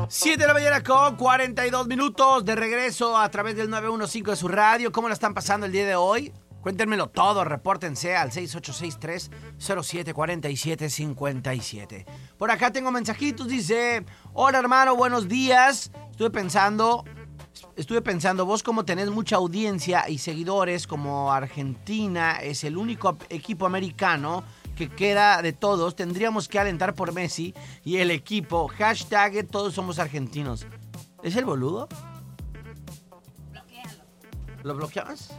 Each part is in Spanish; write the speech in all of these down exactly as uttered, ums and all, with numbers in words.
siete de la mañana con cuarenta y dos minutos de regreso a través del nueve uno cinco de su radio. ¿Cómo la están pasando el día de hoy? Cuéntenmelo todo, repórtense al seis ocho seis tres cero siete cuatro siete cinco siete. Por acá tengo mensajitos, dice: hola hermano, buenos días. Estuve pensando, estuve pensando, vos como tenés mucha audiencia y seguidores, como Argentina es el único equipo americano que queda de todos, tendríamos que alentar por Messi y el equipo. Hashtag todos somos argentinos. ¿Es el boludo? Bloquéalo. ¿Lo bloqueamos?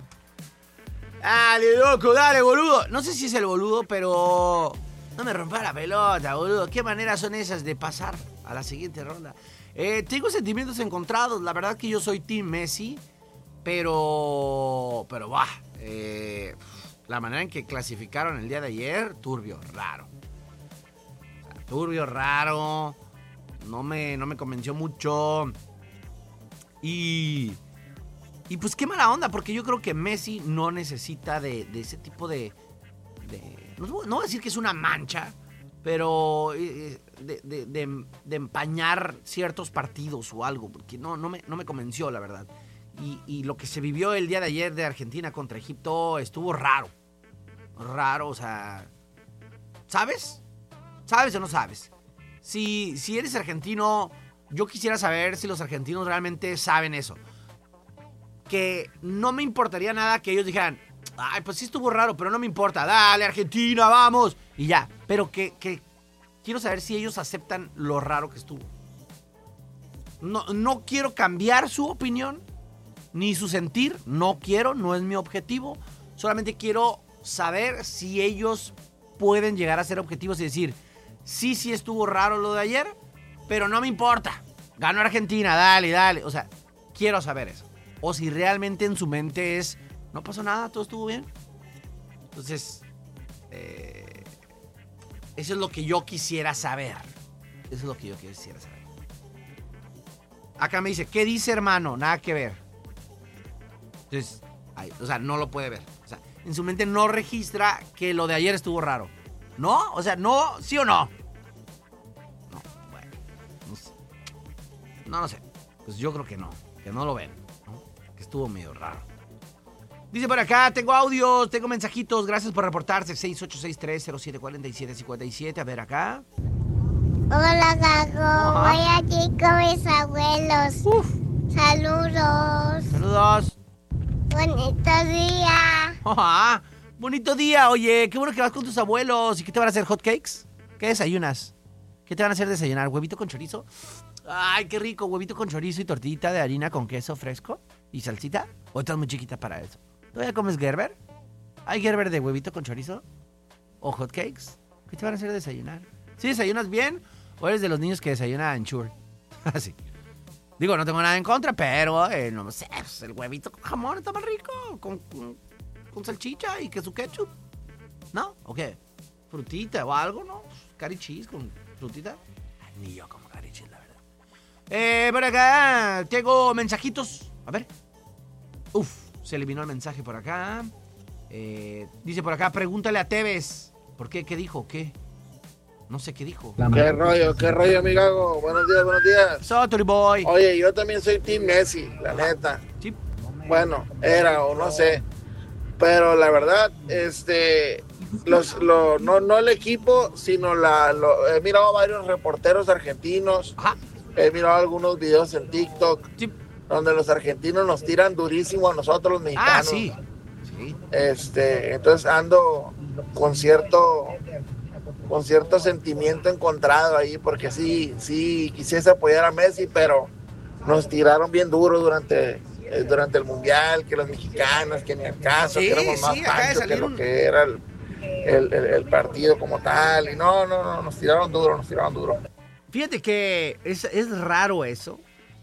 Dale, loco, dale, boludo. No sé si es el boludo, pero no me rompa la pelota, boludo. ¿Qué maneras son esas de pasar a la siguiente ronda? Eh, tengo sentimientos encontrados. La verdad que yo soy Team Messi, pero... Pero, bah, eh... la manera en que clasificaron el día de ayer, turbio, raro. O sea, turbio, raro. No me, no me convenció mucho. Y... Y pues qué mala onda, porque yo creo que Messi no necesita de, de ese tipo de... de no, no voy a decir que es una mancha, pero de, de, de, de empañar ciertos partidos o algo, porque no, no, me, no me convenció, la verdad. Y, y lo que se vivió el día de ayer de Argentina contra Egipto estuvo raro. Raro, o sea... ¿Sabes? ¿Sabes o no sabes? Si, si eres argentino, yo quisiera saber si los argentinos realmente saben eso. Que no me importaría nada que ellos dijeran: ay, pues sí estuvo raro, pero no me importa. Dale, Argentina, vamos. Y ya. Pero que, que quiero saber si ellos aceptan lo raro que estuvo. No, no quiero cambiar su opinión, ni su sentir. No quiero, no es mi objetivo. Solamente quiero saber si ellos pueden llegar a ser objetivos y decir: sí, sí estuvo raro lo de ayer, pero no me importa. Ganó Argentina, dale, dale. O sea, quiero saber eso. O si realmente en su mente es: no pasó nada, todo estuvo bien. Entonces, eh, eso es lo que yo quisiera saber. Eso es lo que yo quisiera saber. Acá me dice: ¿qué dice, hermano? Nada que ver. Entonces, ay, o sea, no lo puede ver. O sea, en su mente no registra que lo de ayer estuvo raro. ¿No? O sea, no, ¿sí o no? No, bueno, no sé. No, no sé. Pues yo creo que no, que no lo ven, ¿no? Que estuvo medio raro. Dice por acá: tengo audios, tengo mensajitos, gracias por reportarse. seis ocho seis tres cero siete cuatro siete cinco siete. A ver acá. Hola, Gago. Voy aquí con mis abuelos. Uf. Saludos. Saludos. Bonito día. Ah, bonito día, oye, qué bueno que vas con tus abuelos. ¿Y qué te van a hacer, hot cakes? ¿Qué desayunas? ¿Qué te van a hacer desayunar? ¿Huevito con chorizo? Ay, qué rico, huevito con chorizo y tortillita de harina con queso fresco y salsita. ¿O estás muy chiquita para eso? ¿Todavía comes Gerber? ¿Hay Gerber de huevito con chorizo? ¿O hot cakes? ¿Qué te van a hacer desayunar? ¿Sí desayunas bien? ¿O eres de los niños que desayunan Shure? Así. Digo, no tengo nada en contra, pero eh, no sé, pues el huevito con jamón está más rico. Con, con, con salchicha y queso ketchup. ¿No? ¿O qué? Frutita o algo, ¿no? Curry cheese con frutita. Ay, ni yo como curry cheese, la verdad. Eh, por acá tengo mensajitos. A ver. Uf, se eliminó el mensaje por acá. Eh, dice por acá: pregúntale a Tevez. ¿Por qué? ¿Qué dijo? ¿Qué? No sé qué dijo. ¿Qué rollo? ¿Qué rollo, mi Gago? Buenos días, buenos días. Sorry, boy. Oye, yo también soy Team Messi, la neta. Sí. Bueno, era o no sé. Pero la verdad, este, los, lo, no, no el equipo, sino la, lo, he mirado varios reporteros argentinos. Ajá. He mirado algunos videos en TikTok, Sí. donde los argentinos nos tiran durísimo a nosotros los mexicanos. Ah, sí. Sí. Este, entonces ando con cierto, con cierto sentimiento encontrado ahí, porque sí, sí quisiese apoyar a Messi, pero nos tiraron bien duro durante, eh, durante el Mundial, que los mexicanos, que ni al caso, Sí, que éramos más sí, acaba de pancho que salir lo un- que era el, el, el, el partido como tal, y no, no, no, nos tiraron duro, nos tiraron duro. Fíjate que es, es raro eso.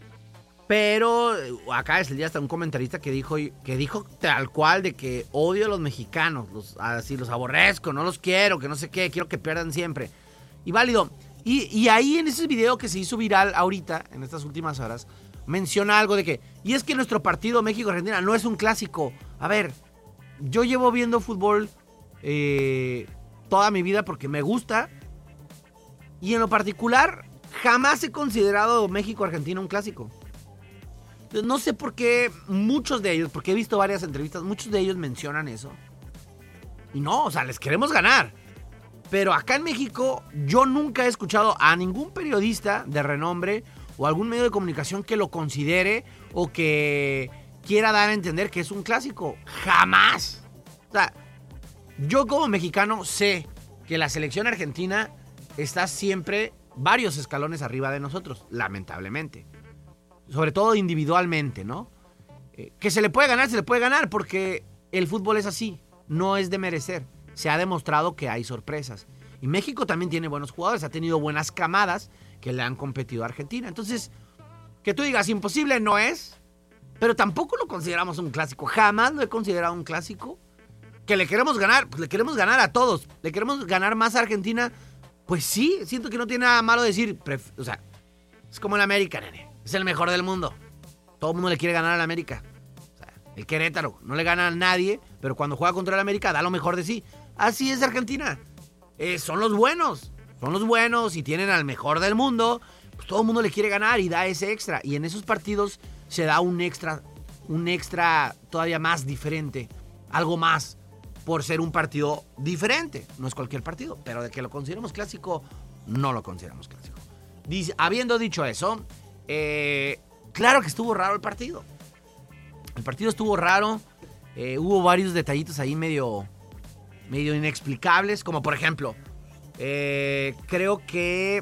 Pero eh, acá es el día hasta un comentarista que dijo que dijo tal cual de que odio a los mexicanos, los, así los aborrezco, no los quiero, que no sé qué, quiero que pierdan siempre. Y válido. Y, y ahí en ese video que se hizo viral ahorita, en estas últimas horas, menciona algo de que, y es que nuestro partido México-Argentina no es un clásico. A ver, yo llevo viendo fútbol eh, toda mi vida porque me gusta. Y en lo particular, jamás he considerado México-Argentina un clásico. No sé por qué muchos de ellos, porque he visto varias entrevistas, muchos de ellos mencionan eso. Y no, o sea, les queremos ganar. Pero acá en México yo nunca he escuchado a ningún periodista de renombre o algún medio de comunicación que lo considere o que quiera dar a entender que es un clásico. ¡Jamás! O sea, yo como mexicano sé que la selección argentina está siempre varios escalones arriba de nosotros, lamentablemente. Sobre todo individualmente, ¿no? Eh, que se le puede ganar, se le puede ganar, porque el fútbol es así, no es de merecer. Se ha demostrado que hay sorpresas. Y México también tiene buenos jugadores, ha tenido buenas camadas que le han competido a Argentina. Entonces, que tú digas imposible no es, pero tampoco lo consideramos un clásico. Jamás lo he considerado un clásico. Que le queremos ganar, pues le queremos ganar a todos. Le queremos ganar más a Argentina. Pues sí, siento que no tiene nada malo decir, pref- o sea, es como el América, nene. Es el mejor del mundo. Todo el mundo le quiere ganar al América. O sea, el Querétaro no le gana a nadie, pero cuando juega contra el América da lo mejor de sí. Así es Argentina. Eh, son los buenos. Son los buenos y tienen al mejor del mundo. Pues todo el mundo le quiere ganar y da ese extra. Y en esos partidos se da un extra, un extra todavía más diferente. Algo más por ser un partido diferente. No es cualquier partido, pero de que lo consideramos clásico, no lo consideramos clásico. Dice, habiendo dicho eso, eh, claro que estuvo raro el partido. El partido estuvo raro. Eh, hubo varios detallitos ahí medio, medio inexplicables. Como por ejemplo, eh, creo que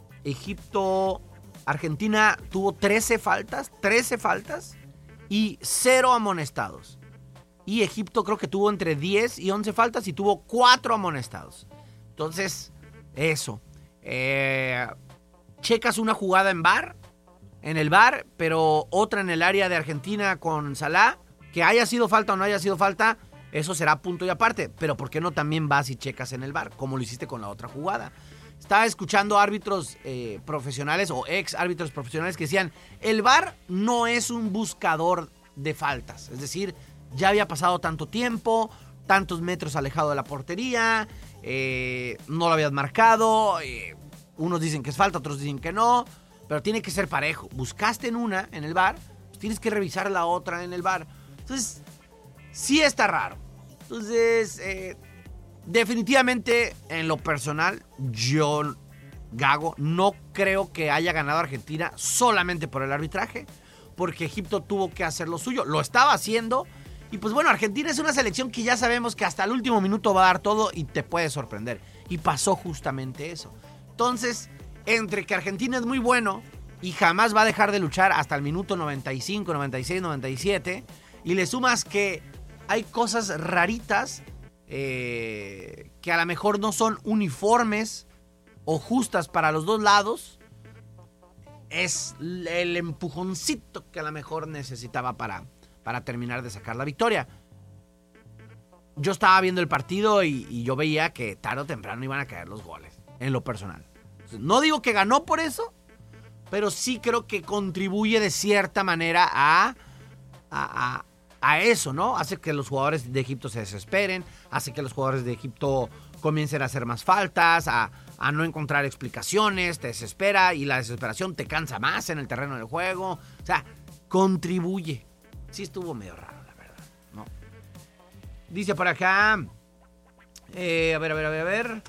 Egipto, Argentina tuvo trece faltas. trece faltas y cero amonestados. Y Egipto creo que tuvo entre diez y once faltas y tuvo cuatro amonestados. Entonces, eso. Eh, checas una jugada en V A R, en el V A R, pero otra en el área de Argentina con Salah. Que haya sido falta o no haya sido falta, eso será punto y aparte. Pero ¿por qué no también vas y checas en el V A R? Como lo hiciste con la otra jugada. Estaba escuchando árbitros eh, profesionales o ex árbitros profesionales que decían, el V A R no es un buscador de faltas. Es decir, ya había pasado tanto tiempo, tantos metros alejado de la portería, eh, no lo habías marcado, eh, unos dicen que es falta, otros dicen que no, pero tiene que ser parejo. Buscaste en una, en el V A R, pues tienes que revisar la otra en el V A R. Entonces, sí está raro. Entonces, eh, definitivamente, en lo personal, yo, Gago, no creo que haya ganado Argentina solamente por el arbitraje, porque Egipto tuvo que hacer lo suyo. Lo estaba haciendo. Y pues bueno, Argentina es una selección que ya sabemos que hasta el último minuto va a dar todo y te puede sorprender. Y pasó justamente eso. Entonces, entre que Argentina es muy bueno y jamás va a dejar de luchar hasta el minuto noventa y cinco, noventa y seis, noventa y siete, y le sumas que hay cosas raritas eh, que a lo mejor no son uniformes o justas para los dos lados, es el empujoncito que a lo mejor necesitaba para... para terminar de sacar la victoria. Yo estaba viendo el partido y, y yo veía que tarde o temprano iban a caer los goles, en lo personal. No digo que ganó por eso, pero sí creo que contribuye de cierta manera a, a, a, a eso, ¿no? Hace que los jugadores de Egipto se desesperen, hace que los jugadores de Egipto comiencen a hacer más faltas, a, a no encontrar explicaciones, te desespera y la desesperación te cansa más en el terreno del juego. O sea, contribuye. Sí estuvo medio raro, la verdad, ¿no? Dice por acá... Eh, a ver, a ver, a ver, a ver...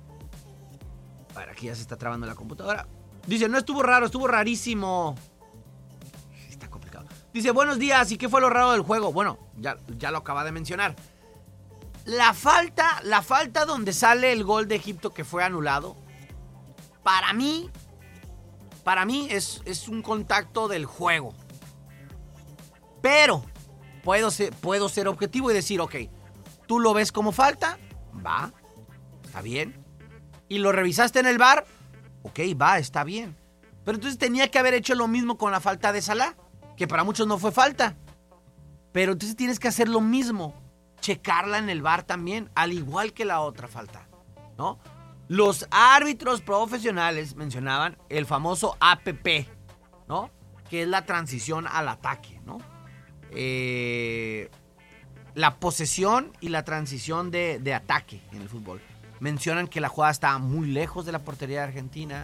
A ver, aquí ya se está trabando la computadora. Dice, no estuvo raro, estuvo rarísimo. Está complicado. Dice, buenos días, ¿y qué fue lo raro del juego? Bueno, ya, ya lo acaba de mencionar. La falta, la falta donde sale el gol de Egipto que fue anulado, para mí, para mí es, es un contacto del juego. Pero puedo ser, puedo ser objetivo y decir, ok, tú lo ves como falta, va, está bien. Y lo revisaste en el V A R, ok, va, está bien. Pero entonces tenía que haber hecho lo mismo con la falta de Salah, que para muchos no fue falta. Pero entonces tienes que hacer lo mismo, checarla en el V A R también, al igual que la otra falta, ¿no? Los árbitros profesionales mencionaban el famoso A P P, ¿no? Que es la transición al ataque, ¿no? Eh, la posesión y la transición de, de ataque en el fútbol. Mencionan que la jugada estaba muy lejos de la portería de Argentina,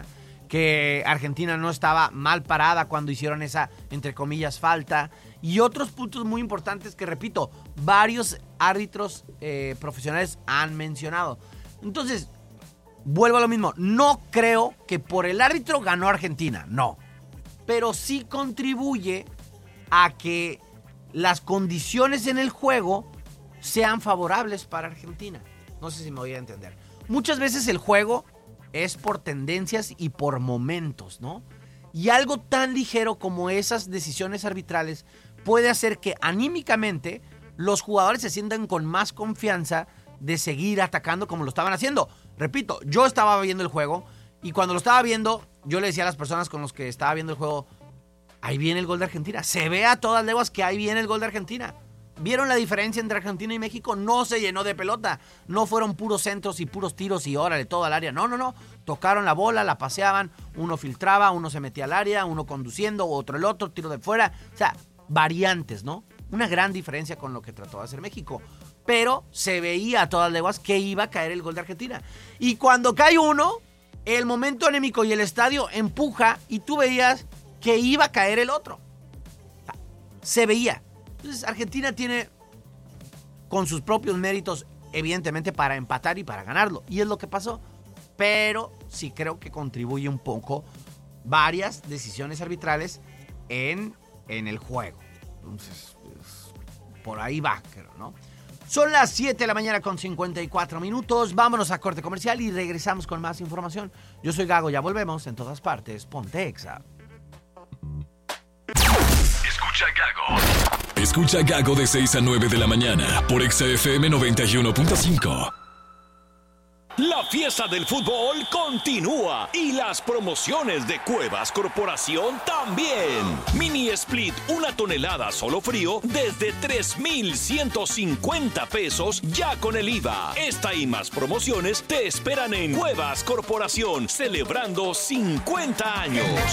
que Argentina no estaba mal parada cuando hicieron esa, entre comillas, falta. Y otros puntos muy importantes que, repito, varios árbitros eh, profesionales han mencionado. Entonces, vuelvo a lo mismo. No creo que por el árbitro ganó Argentina, no. Pero sí contribuye a que las condiciones en el juego sean favorables para Argentina. No sé si me voy a entender. Muchas veces el juego es por tendencias y por momentos, ¿no? Y algo tan ligero como esas decisiones arbitrales puede hacer que anímicamente los jugadores se sientan con más confianza de seguir atacando como lo estaban haciendo. Repito, yo estaba viendo el juego y cuando lo estaba viendo, yo le decía a las personas con las que estaba viendo el juego, ahí viene el gol de Argentina. Se ve a todas leguas que ahí viene el gol de Argentina. ¿Vieron la diferencia entre Argentina y México? No se llenó de pelota. No fueron puros centros y puros tiros y órale, todo al área. No, no, no. Tocaron la bola, la paseaban. Uno filtraba, uno se metía al área, uno conduciendo, otro el otro, tiro de fuera. O sea, variantes, ¿no? Una gran diferencia con lo que trató de hacer México. Pero se veía a todas leguas que iba a caer el gol de Argentina. Y cuando cae uno, el momento anémico y el estadio empuja y tú veías que iba a caer el otro. Se veía. Entonces Argentina tiene con sus propios méritos, evidentemente, para empatar y para ganarlo. Y es lo que pasó. Pero sí creo que contribuye un poco varias decisiones arbitrales en, en el juego. Entonces, pues, por ahí va, creo, ¿no? Son las siete de la mañana con cincuenta y cuatro minutos. Vámonos a corte comercial y regresamos con más información. Yo soy Gago, ya volvemos en todas partes. Ponte Exa. Escucha Gago. Escucha Gago de seis a nueve de la mañana por Exa F M noventa y uno punto cinco. La fiesta del fútbol continúa y las promociones de Cuevas Corporación también. Mini Split, una tonelada solo frío desde tres mil ciento cincuenta pesos ya con el I V A. Esta y más promociones te esperan en Cuevas Corporación, celebrando cincuenta años.